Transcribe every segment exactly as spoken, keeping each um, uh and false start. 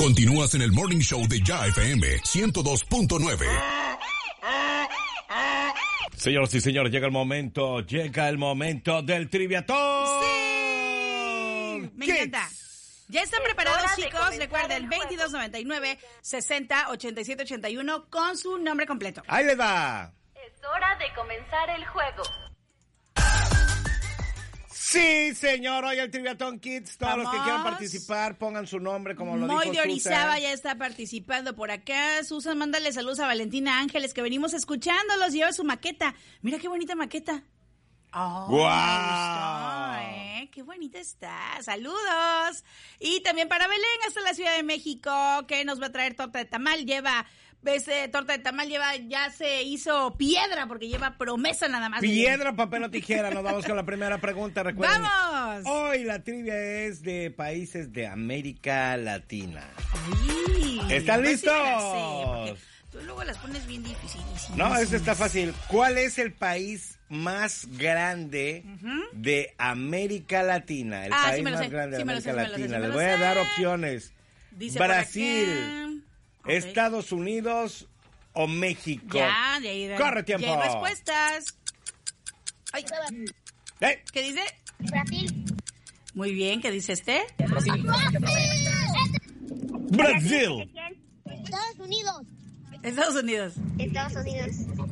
Continúas en el Morning Show de Ya F M ciento dos punto nueve. Señoras y señores, llega el momento, llega el momento del Triviatón. ¡Sí! Me Kids. encanta. Ya están preparados, chicos. Recuerden, veintidós noventa y nueve, sesenta, ochenta y siete ochenta y uno con su nombre completo. Ahí les va. Es hora de comenzar el juego. Sí, señor, hoy el Triviatón Kids. Todos Vamos. los que quieran participar, pongan su nombre como lo Moy dijo de Orizaba Susan. ya está participando por acá. Susan, mándale saludos a Valentina Ángeles, que venimos escuchándolos. Lleva su maqueta. Mira qué bonita maqueta. Oh, ¡Guau! me gustó, ¿eh? Qué bonita está. Saludos. Y también para Belén, hasta la Ciudad de México, que nos va a traer torta de tamal. Lleva, ese torta de tamal lleva, ya se hizo piedra, porque lleva promesa nada más. Piedra, papel o tijera. Nos vamos con la primera pregunta. Recuerden. ¡Vamos! Hoy la trivia es de países de América Latina. Ay, ¿Están a ver si listos? me la sé, porque tú luego las pones bien difíciles. No, este está fácil. ¿Cuál es el país más grande uh-huh. de América Latina? El ah, país sí me lo más sé. grande sí de me lo sé, América sí me lo sé, Latina. sí me Les lo voy a sé. dar opciones. Dice Brasil, okay. Estados Unidos o México. Ya, de ahí. Corre tiempo. Ya hay respuestas. Ay. ¿Eh? ¿Qué dice? Brasil. Muy bien, ¿qué dice este? Brasil. Brasil. Estados Unidos. Estados Unidos. Estados Unidos.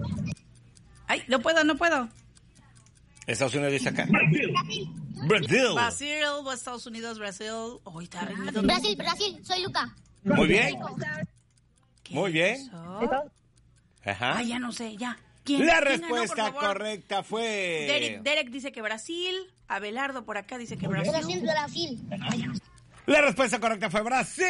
Ay, no puedo, no puedo. Estados Unidos dice acá. Brasil. Brasil. Brasil, Estados Unidos, Brasil. Oh, está Brasil, Brasil, soy Luca. Muy bien. Muy bien. Eso? Ajá. Ay, ya no sé, ya. ¿Quién, La ¿quién respuesta ganó, por favor? correcta fue... Derek, Derek dice que Brasil. Abelardo por acá dice que Brasil. Brasil, Brasil. La respuesta correcta fue Brasil.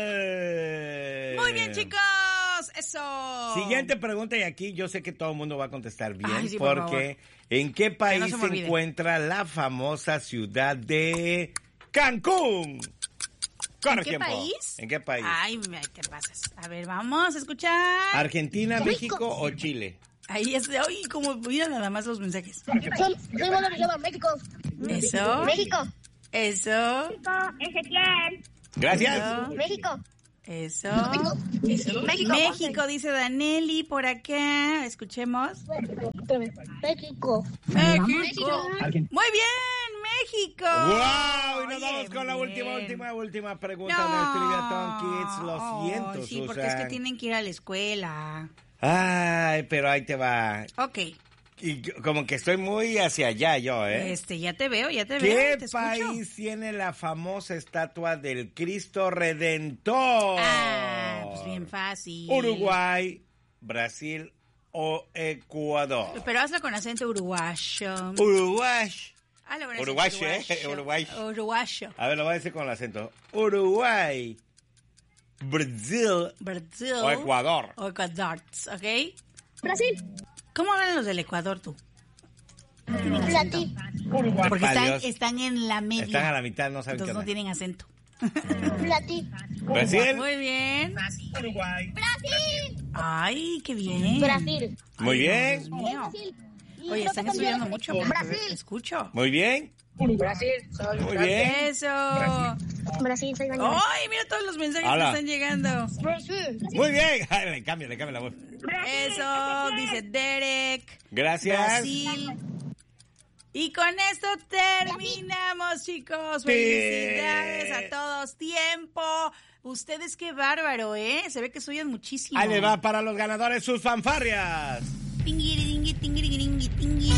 Muy bien, chicos. Eso. Siguiente pregunta, y aquí yo sé que todo el mundo va a contestar bien. Ay, sí, por porque favor. ¿en qué país no se se, me olvide. encuentra la famosa ciudad de Cancún? Corre ¿En qué tiempo. país? ¿En qué país? Ay, me- ¿qué pasas? A ver, vamos a escuchar. ¿Argentina, México o Chile? Ahí es de hoy, como mira nada más los mensajes. Soy, soy bueno, me llama México. Eso. México. Eso. Ezequiel. Gracias. Eso. México. Eso. México. México. México, dice Danelli por acá. Escuchemos. México. México. Muy bien, México. ¡Wow! Y nos Oye, vamos con la bien. última, última, última pregunta No. del Triviatón Kids. Lo siento, Sí, Susan. porque es que tienen que ir a la escuela. Ay, pero ahí te va. Ok. Y yo- como que estoy muy hacia allá yo, ¿eh? Este, ya te veo, ya te veo. ¿Qué te escucho. país tiene la famosa estatua del Cristo Redentor? Ah, pues bien fácil. Uruguay, Brasil o Ecuador. Pero hazlo con acento uruguayo. Uruguay. Hazlo con acento Uruguayo, ¿eh? uruguayo. Uruguayo. Uruguayo. A ver, lo voy a decir con el acento. Uruguay, Brasil Brasil. o Ecuador. O Ecuador, ¿ok? Brasil. ¿Cómo hablan los del Ecuador, tú? Brasil. Porque están, Dios. están en la media. Están a la mitad, no saben qué Entonces no onda. tienen acento. Brasil. Brasil. Muy bien. Brasil. Ay, qué bien. Brasil. Muy bien. Dios mío. Brasil. Y Oye, creo están que estudiando también- mucho. porque Brasil. Escucho. Muy bien. Brasil. Muy bien. Eso. Brasil, soy Daniela. Ay, mira todos los mensajes Hola. que están llegando. Brasil. Muy bien. Ay, le cambia, le cambia la voz. Eso, dice Derek. Gracias. Brasil. Y con esto terminamos, chicos. Felicidades a todos. Tiempo. Ustedes qué bárbaro, ¿eh? Se ve que estudian muchísimo. Ahí le va para los ganadores sus fanfarrias. Tinguiringui, tinguiringui, tinguiringui.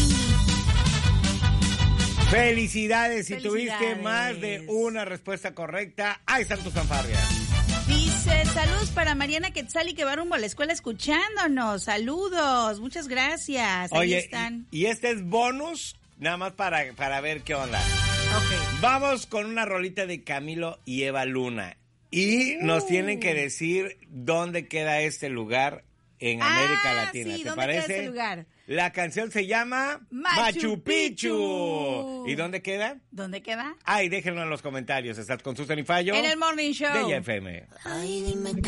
Felicidades. Si tuviste Felicidades. más de una respuesta correcta, ahí están tus fanfarrias. Dice, saludos para Mariana Quetzali que va rumbo a la escuela escuchándonos. Saludos, muchas gracias. Ahí Oye, están. y, y este es bonus, nada más para, para ver qué onda. Ok. Vamos con una rolita de Camilo y Eva Luna. Y nos tienen que decir dónde queda este lugar en Ah, América Latina. sí, ¿Te ¿dónde queda parece? ese lugar? La canción se llama Machu Picchu. ¿Y dónde queda? ¿Dónde queda? Ay, déjenlo en los comentarios. Estás con Susan y Fallo. En el Morning Show. de Ya F M. Ay, dime qué